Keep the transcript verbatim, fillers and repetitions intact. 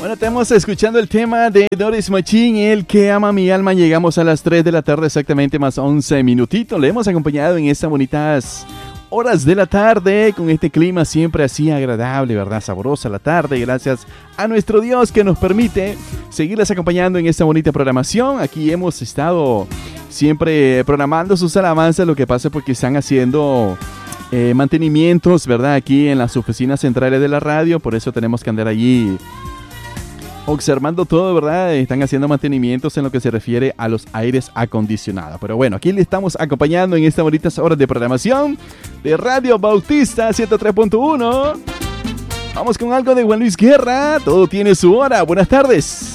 Bueno, estamos escuchando el tema de Doris Machine, El que ama mi alma. Llegamos a las tres de la tarde, exactamente más once minutitos. Le hemos acompañado en estas bonitas horas de la tarde, con este clima siempre así agradable, ¿verdad? Sabrosa la tarde. Gracias a nuestro Dios que nos permite seguirles acompañando en esta bonita programación. Aquí hemos estado siempre programando sus alabanzas. Lo que pasa es porque están haciendo eh, mantenimientos, ¿verdad? Aquí en las oficinas centrales de la radio. Por eso tenemos que andar allí observando todo, ¿verdad? Están haciendo mantenimientos en lo que se refiere a los aires acondicionados. Pero bueno, aquí le estamos acompañando en estas bonitas horas de programación de Radio Bautista ciento tres punto uno. Vamos con algo de Juan Luis Guerra. Todo tiene su hora. Buenas tardes.